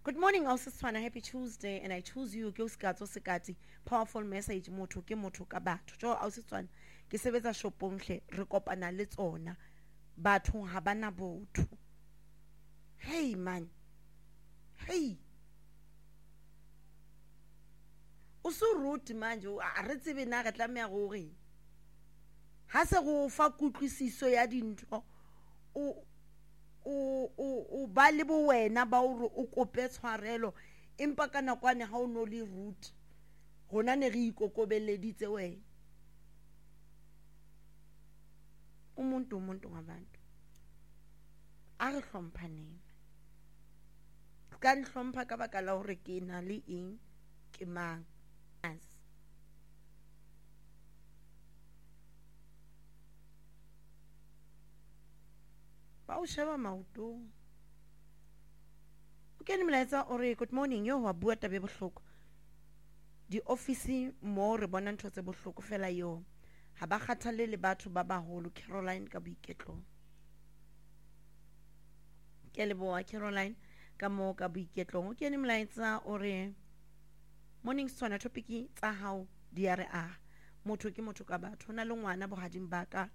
Good morning, also Swana. Happy Tuesday, and I choose you. Ke usikatso sekati. Powerful message motho ke motho ka batho. Jo also Swana. Ke sebetsa shopong hle re kopana le tsona. Batho ha bana botho. Hey man. Hey. O so ruti manje a re tsebe na re tlameha gore. Ha se go fa kutlwisiso ya dintho o ba le bo wena ba o kope tshwarelo empa ka nakwane ha o no le root gona ne re ikokobeleditse wena umuntu ngabantu a re hlomphaneng ka nhlompa ka baka la hore ke na le eng ke mang ba o sheba maotong o kene molaetsa o re good morning yo wa bua tabe bohloko di office mo re bona ntho tse bohloko fela yo ha ba kgathalle le batho ba baholo Caroline ka boiketlong ke le boa Caroline ka mo ka boiketlong o kene molaetsa o re morning Swana topic tsa hao di a re motho ke motho ka batho na le ngwana bohading ba ka